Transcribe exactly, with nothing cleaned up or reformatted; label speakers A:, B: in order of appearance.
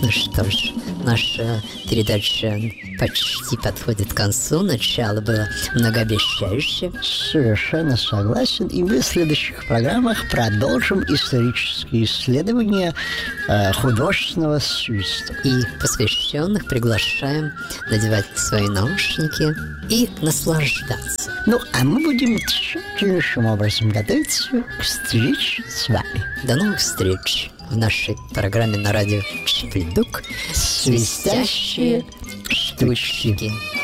A: Ну что ж, наша передача почти подходит к концу. Начало было многообещающее.
B: Совершенно согласен. И мы в следующих программах продолжим исторические исследования э, художественного свистка.
A: И посвященных приглашаем надевать свои наушники и наслаждаться.
B: Ну, а мы будем тщательнейшим образом готовиться к встрече с вами.
A: До новых встреч в нашей программе на радио Чиплидук «Свистящие штучки».